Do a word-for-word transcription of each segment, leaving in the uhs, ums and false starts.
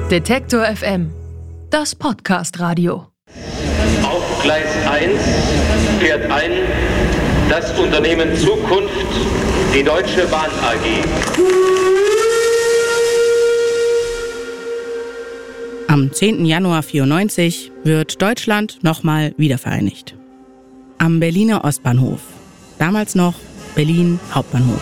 Detektor F M, das Podcast-Radio. Auf Gleis eins fährt ein das Unternehmen Zukunft, die Deutsche Bahn A G. Am zehnten Januar vierundneunzig wird Deutschland nochmal wiedervereinigt. Am Berliner Ostbahnhof, damals noch Berlin Hauptbahnhof.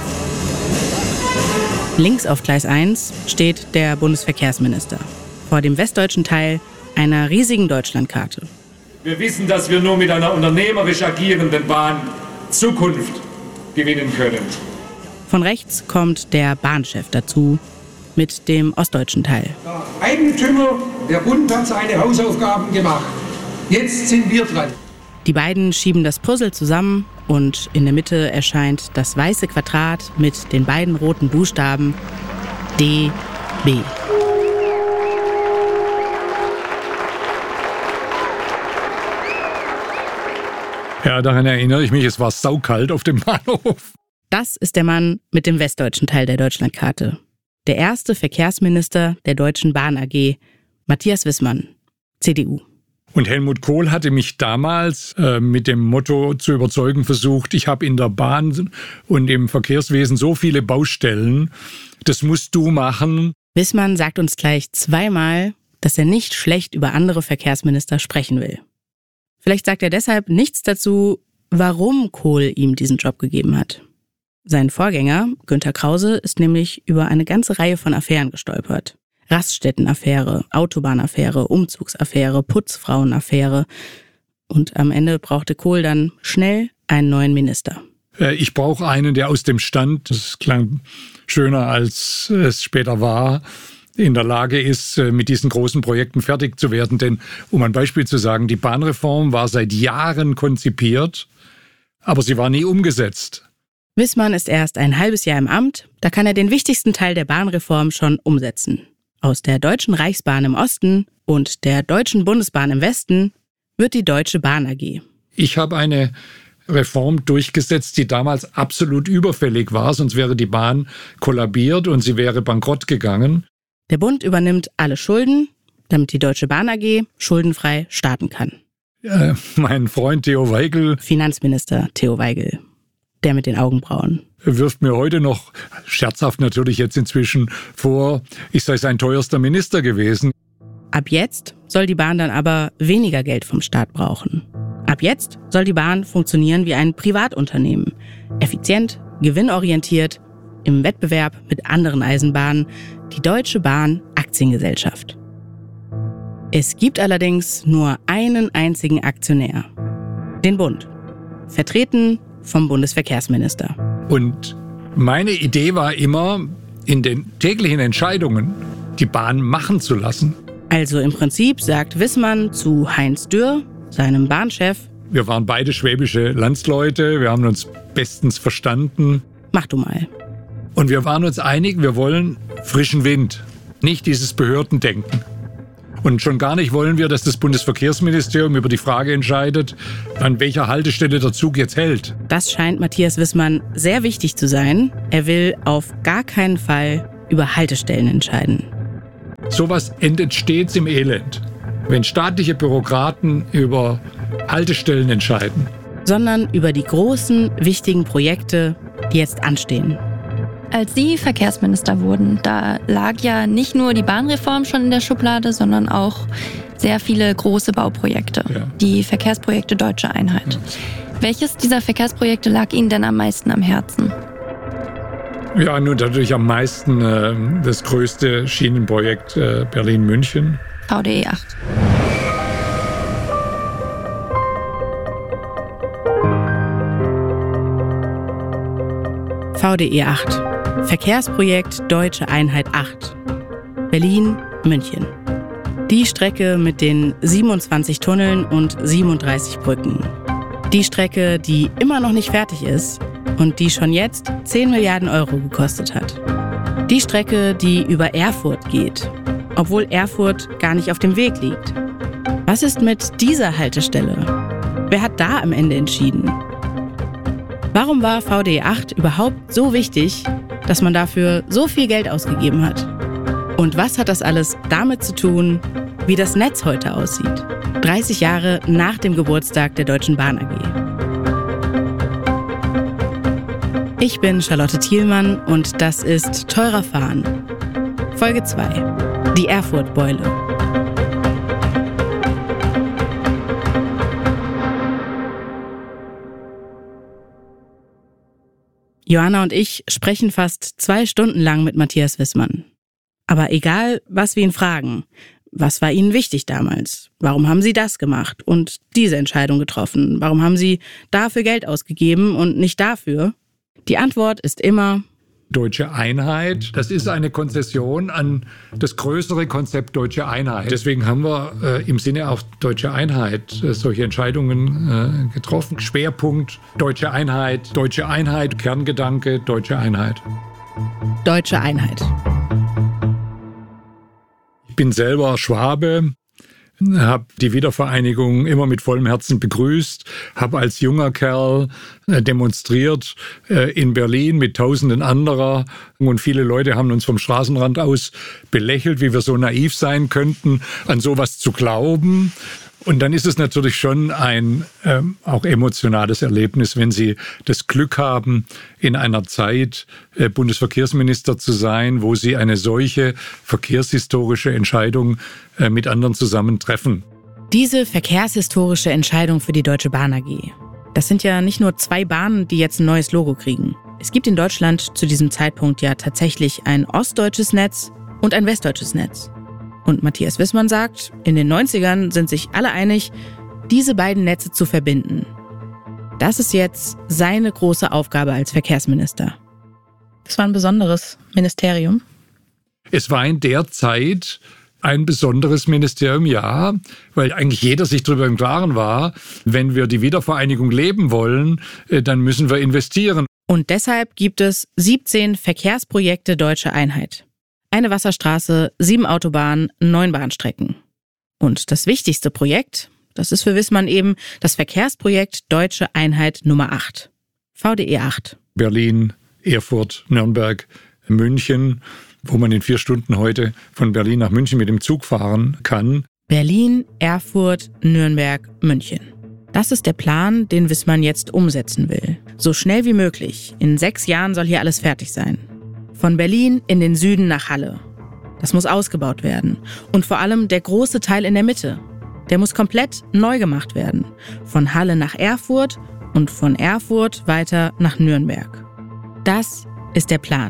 Links auf Gleis eins steht der Bundesverkehrsminister vor dem westdeutschen Teil einer riesigen Deutschlandkarte. Wir wissen, dass wir nur mit einer unternehmerisch agierenden Bahn Zukunft gewinnen können. Von rechts kommt der Bahnchef dazu mit dem ostdeutschen Teil. Der Eigentümer, der Bund, hat seine Hausaufgaben gemacht. Jetzt sind wir dran. Die beiden schieben das Puzzle zusammen und in der Mitte erscheint das weiße Quadrat mit den beiden roten Buchstaben D B. Ja, daran erinnere ich mich, es war saukalt auf dem Bahnhof. Das ist der Mann mit dem westdeutschen Teil der Deutschlandkarte. Der erste Verkehrsminister der Deutschen Bahn A G, Matthias Wissmann, C D U. Und Helmut Kohl hatte mich damals äh, mit dem Motto zu überzeugen versucht, ich habe in der Bahn und im Verkehrswesen so viele Baustellen, das musst du machen. Wissmann sagt uns gleich zweimal, dass er nicht schlecht über andere Verkehrsminister sprechen will. Vielleicht sagt er deshalb nichts dazu, warum Kohl ihm diesen Job gegeben hat. Sein Vorgänger, Günter Krause, ist nämlich über eine ganze Reihe von Affären gestolpert. Raststättenaffäre, Autobahnaffäre, Umzugsaffäre, Putzfrauenaffäre. Und am Ende brauchte Kohl dann schnell einen neuen Minister. Ich brauche einen, der aus dem Stand, das klang schöner als es später war, in der Lage ist, mit diesen großen Projekten fertig zu werden. Denn, um ein Beispiel zu sagen, die Bahnreform war seit Jahren konzipiert, aber sie war nie umgesetzt. Wissmann ist erst ein halbes Jahr im Amt, da kann er den wichtigsten Teil der Bahnreform schon umsetzen. Aus der Deutschen Reichsbahn im Osten und der Deutschen Bundesbahn im Westen wird die Deutsche Bahn A G. Ich habe eine Reform durchgesetzt, die damals absolut überfällig war, sonst wäre die Bahn kollabiert und sie wäre bankrott gegangen. Der Bund übernimmt alle Schulden, damit die Deutsche Bahn A G schuldenfrei starten kann. Äh, mein Freund Theo Weigel, Finanzminister Theo Weigel, der mit den Augenbrauen, wirft mir heute noch, scherzhaft natürlich jetzt inzwischen, vor, ich sei sein teuerster Minister gewesen. Ab jetzt soll die Bahn dann aber weniger Geld vom Staat brauchen. Ab jetzt soll die Bahn funktionieren wie ein Privatunternehmen. Effizient, gewinnorientiert, im Wettbewerb mit anderen Eisenbahnen, die Deutsche Bahn Aktiengesellschaft. Es gibt allerdings nur einen einzigen Aktionär, den Bund, vertreten vom Bundesverkehrsminister. Und meine Idee war immer, in den täglichen Entscheidungen die Bahn machen zu lassen. Also im Prinzip sagt Wissmann zu Heinz Dürr, seinem Bahnchef: Wir waren beide schwäbische Landsleute, wir haben uns bestens verstanden. Mach du mal. Und wir waren uns einig, wir wollen frischen Wind, nicht dieses Behördendenken. Und schon gar nicht wollen wir, dass das Bundesverkehrsministerium über die Frage entscheidet, an welcher Haltestelle der Zug jetzt hält. Das scheint Matthias Wissmann sehr wichtig zu sein. Er will auf gar keinen Fall über Haltestellen entscheiden. Sowas endet stets im Elend, wenn staatliche Bürokraten über Haltestellen entscheiden. Sondern über die großen, wichtigen Projekte, die jetzt anstehen. Als Sie Verkehrsminister wurden, da lag ja nicht nur die Bahnreform schon in der Schublade, sondern auch sehr viele große Bauprojekte, ja. Die Verkehrsprojekte Deutsche Einheit. Ja. Welches dieser Verkehrsprojekte lag Ihnen denn am meisten am Herzen? Ja, nun natürlich am meisten äh, das größte Schienenprojekt äh, Berlin-München. V D E acht. V D E acht. Verkehrsprojekt Deutsche Einheit acht. Berlin-München. Die Strecke mit den siebenundzwanzig Tunneln und siebenunddreißig Brücken. Die Strecke, die immer noch nicht fertig ist und die schon jetzt zehn Milliarden Euro gekostet hat. Die Strecke, die über Erfurt geht, obwohl Erfurt gar nicht auf dem Weg liegt. Was ist mit dieser Haltestelle? Wer hat da am Ende entschieden? Warum war V D E acht überhaupt so wichtig, dass man dafür so viel Geld ausgegeben hat? Und was hat das alles damit zu tun, wie das Netz heute aussieht? dreißig Jahre nach dem Geburtstag der Deutschen Bahn A G. Ich bin Charlotte Thielmann und das ist Teurer Fahren. Folge zwei. Die Erfurt-Beule. Johanna und ich sprechen fast zwei Stunden lang mit Matthias Wissmann. Aber egal, was wir ihn fragen, was war Ihnen wichtig damals? Warum haben Sie das gemacht und diese Entscheidung getroffen? Warum haben Sie dafür Geld ausgegeben und nicht dafür? Die Antwort ist immer: Deutsche Einheit, das ist eine Konzession an das größere Konzept Deutsche Einheit. Deswegen haben wir äh, im Sinne auch Deutsche Einheit äh, solche Entscheidungen äh, getroffen. Schwerpunkt Deutsche Einheit, Deutsche Einheit, Kerngedanke Deutsche Einheit. Deutsche Einheit. Ich bin selber Schwabe, habe die Wiedervereinigung immer mit vollem Herzen begrüßt, habe als junger Kerl demonstriert in Berlin mit Tausenden anderer und viele Leute haben uns vom Straßenrand aus belächelt, wie wir so naiv sein könnten, an sowas zu glauben. Und dann ist es natürlich schon ein ähm, auch emotionales Erlebnis, wenn Sie das Glück haben, in einer Zeit äh, Bundesverkehrsminister zu sein, wo Sie eine solche verkehrshistorische Entscheidung äh, mit anderen zusammen treffen. Diese verkehrshistorische Entscheidung für die Deutsche Bahn A G. Das sind ja nicht nur zwei Bahnen, die jetzt ein neues Logo kriegen. Es gibt in Deutschland zu diesem Zeitpunkt ja tatsächlich ein ostdeutsches Netz und ein westdeutsches Netz. Und Matthias Wissmann sagt, in den neunzigern sind sich alle einig, diese beiden Netze zu verbinden. Das ist jetzt seine große Aufgabe als Verkehrsminister. Das war ein besonderes Ministerium. Es war in der Zeit ein besonderes Ministerium, ja, weil eigentlich jeder sich darüber im Klaren war, wenn wir die Wiedervereinigung leben wollen, dann müssen wir investieren. Und deshalb gibt es siebzehn Verkehrsprojekte Deutsche Einheit. Eine Wasserstraße, sieben Autobahnen, neun Bahnstrecken. Und das wichtigste Projekt, das ist für Wissmann eben das Verkehrsprojekt Deutsche Einheit Nummer acht. V D E acht. Berlin, Erfurt, Nürnberg, München, wo man in vier Stunden heute von Berlin nach München mit dem Zug fahren kann. Berlin, Erfurt, Nürnberg, München. Das ist der Plan, den Wissmann jetzt umsetzen will. So schnell wie möglich. In sechs Jahren soll hier alles fertig sein. Von Berlin in den Süden nach Halle. Das muss ausgebaut werden. Und vor allem der große Teil in der Mitte. Der muss komplett neu gemacht werden. Von Halle nach Erfurt und von Erfurt weiter nach Nürnberg. Das ist der Plan.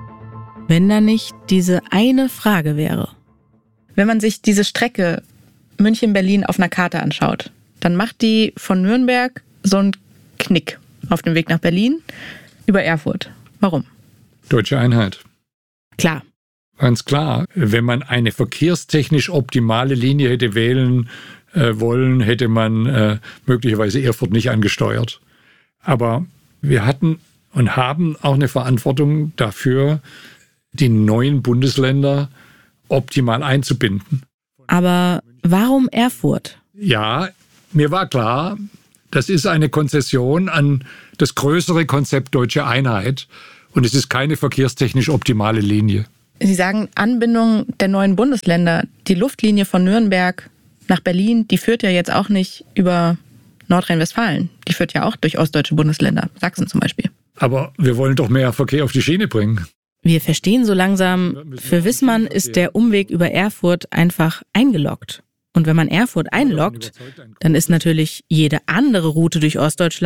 Wenn da nicht diese eine Frage wäre. Wenn man sich diese Strecke München-Berlin auf einer Karte anschaut, dann macht die von Nürnberg so einen Knick auf dem Weg nach Berlin über Erfurt. Warum? Deutsche Einheit. Klar. Ganz klar. Wenn man eine verkehrstechnisch optimale Linie hätte wählen äh, wollen, hätte man äh, möglicherweise Erfurt nicht angesteuert. Aber wir hatten und haben auch eine Verantwortung dafür, die neuen Bundesländer optimal einzubinden. Aber warum Erfurt? Ja, mir war klar, das ist eine Konzession an das größere Konzept Deutsche Einheit. Und es ist keine verkehrstechnisch optimale Linie. Sie sagen Anbindung der neuen Bundesländer. Die Luftlinie von Nürnberg nach Berlin, die führt ja jetzt auch nicht über Nordrhein-Westfalen. Die führt ja auch durch ostdeutsche Bundesländer, Sachsen zum Beispiel. Aber wir wollen doch mehr Verkehr auf die Schiene bringen. Wir verstehen so langsam, für Wissmann ist der Umweg über Erfurt einfach eingeloggt. Und wenn man Erfurt einloggt, dann ist natürlich jede andere Route durch Ostdeutschland